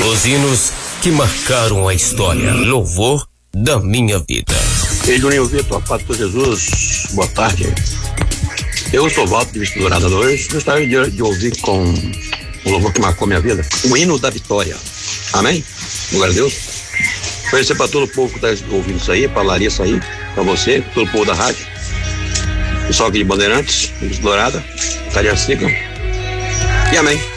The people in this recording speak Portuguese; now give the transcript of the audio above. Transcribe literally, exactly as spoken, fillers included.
Os hinos que marcaram a história. Louvor da minha vida. Ei, Juninho Vitor, Paz do Jesus, boa tarde. Eu sou Walter de Vista Dourada dois. Gostaria de, de ouvir com o louvor que marcou minha vida, o hino da vitória. Amém? Glória a Deus. Conhecer para todo o povo que está ouvindo isso aí, para Larissa aí, para você, todo o povo da rádio. Pessoal aqui de Bandeirantes, de Vista Dourada, Cariacica. E amém.